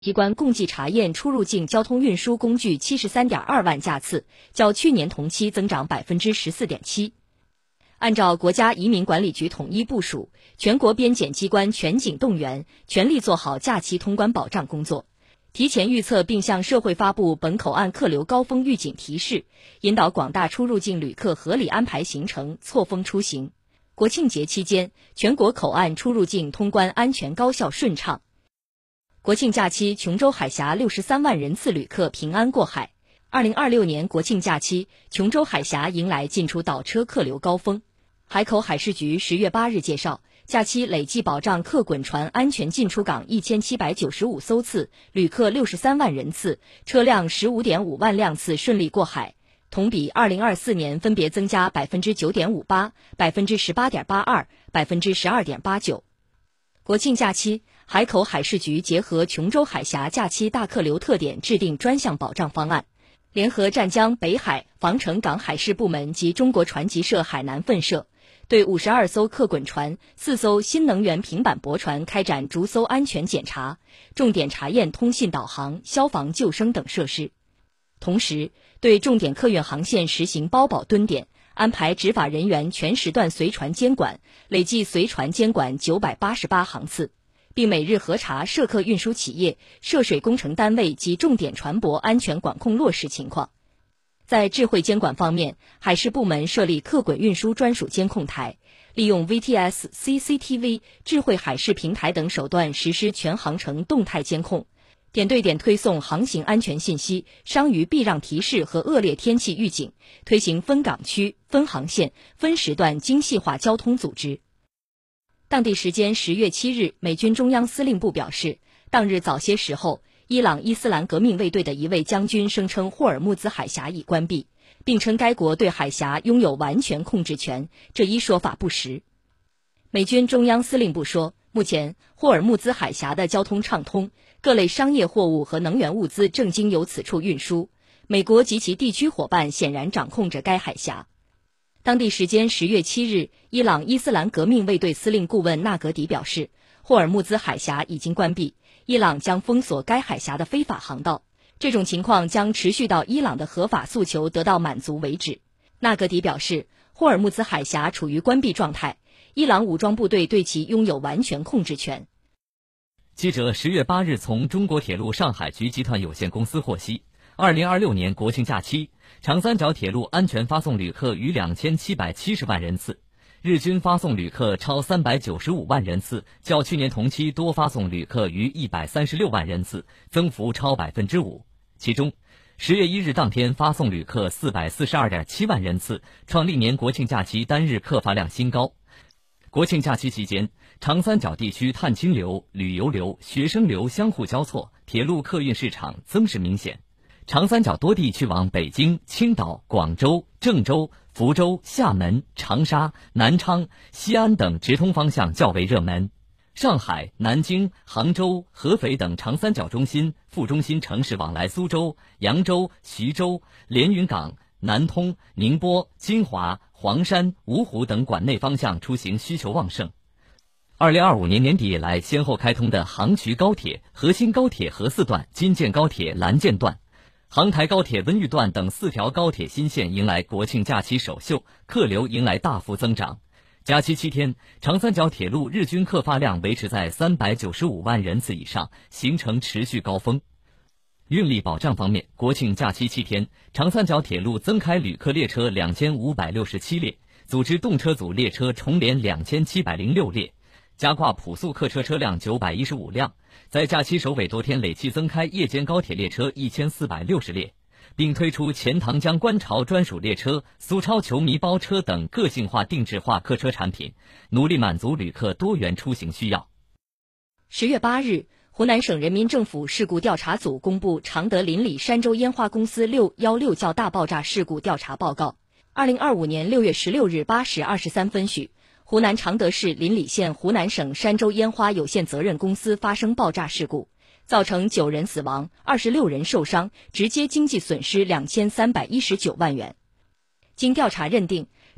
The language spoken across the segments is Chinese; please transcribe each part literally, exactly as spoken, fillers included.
机关共计查验出入境交通运输工具七十三点二万架次，较去年同期增长百分之十四点七。按照国家移民管理局统一部署，全国边检机关全警动员，全力做好假期通关保障工作，提前预测并向社会发布本口岸客流高峰预警提示，引导广大出入境旅客合理安排行程，错峰出行。国庆节期间，全国口岸出入境通关安全高效顺畅。国庆假期，琼州海峡六十三万人次旅客平安过海。二零二六年国庆假期，琼州海峡迎来进出岛车客流高峰。海口海事局十月八日介绍，假期累计保障客滚船安全进出港一千七百九十五艘次，旅客六十三万人次，车辆十五点五万辆次顺利过海，同比二零二四年分别增加百分之九点五八、百分之十八点八二、百分之十二点八九。国庆假期，海口海事局结合琼州海峡假期大客流特点，制定专项保障方案。联合湛江、北海、防城港海事部门及中国船级社海南分社，对五十二艘客滚船、四艘新能源平板驳船开展逐艘安全检查，重点查验通信导航、消防救生等设施。同时，对重点客运航线实行包保蹲点，安排执法人员全时段随船监管，累计随船监管九百八十八航次，并每日核查涉客运输企业、涉水工程单位及重点船舶安全管控落实情况。在智慧监管方面，海事部门设立客滚运输专属监控台，利用 V T S、C C T V、智慧海事平台等手段实施全航程动态监控，点对点推送航行安全信息、伤于避让提示和恶劣天气预警，推行分港区、分航线、分时段精细化交通组织。当地时间十月七日，美军中央司令部表示，当日早些时候，伊朗伊斯兰革命卫队的一位将军声称霍尔木兹海峡已关闭，并称该国对海峡拥有完全控制权，这一说法不实。美军中央司令部说，目前霍尔木兹海峡的交通畅通，各类商业货物和能源物资正经由此处运输，美国及其地区伙伴显然掌控着该海峡。当地时间十月七日，伊朗伊斯兰革命卫队司令顾问纳格迪表示，霍尔木兹海峡已经关闭，伊朗将封锁该海峡的非法航道，这种情况将持续到伊朗的合法诉求得到满足为止。纳格迪表示，霍尔木兹海峡处于关闭状态，伊朗武装部队对其拥有完全控制权。 记者十月八日从中国铁路上海局集团有限公司获悉，二零二六年国庆假期，长三角铁路安全发送旅客逾两千七百七十万人次，日均发送旅客超三百九十五万人次，较去年同期多发送旅客逾一百三十六万人次，增幅超百分之五。其中，十月一日当天发送旅客四百四十二点七万人次，创历年国庆假期单日客发量新高。国庆假期期间，长三角地区探亲流、旅游流、学生流相互交错，铁路客运市场增势明显。长三角多地去往北京、青岛、广州、郑州、福州、厦门、长沙、南昌、西安等直通方向较为热门。上海、南京、杭州、合肥等长三角中心、副中心城市往来苏州、扬州、徐州、连云港、南通、宁波、金华、黄山、芜湖等管内方向出行需求旺盛。二零二五年年底以来先后开通的杭衢高铁、河新高铁河四段、京建高铁蓝建段、杭台高铁温榆段等四条高铁新线迎来国庆假期首秀，客流迎来大幅增长。假期七天，长三角铁路日均客发量维持在三百九十五万人次以上，形成持续高峰。运力保障方面，国庆假期七天，长三角铁路增开旅客列车两千五百六十七列，组织动车组列车重联两千七百零六列，加挂普速客车车辆九百一十五辆，在假期首尾多天累计增开夜间高铁列车一千四百六十列，并推出钱塘江观潮专属列车、苏超球迷包车等个性化定制化客车产品，努力满足旅客多元出行需要。 十月八日，湖南省人民政府事故调查组公布常德邻里山州烟花公司六一六较大爆炸事故调查报告。二零二五年六月十六日八时二十三分许，湖南常德市邻里县湖南省山州烟花有限责任公司发生爆炸事故，造成九人死亡、二十六人受伤，直接经济损失两千三百一十九万元。经调查认定，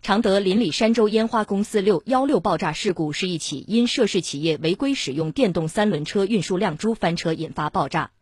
常德邻里山州烟花公司六一六爆炸事故是一起因涉事企业违规使用电动三轮车运输靓珠翻车引发爆炸。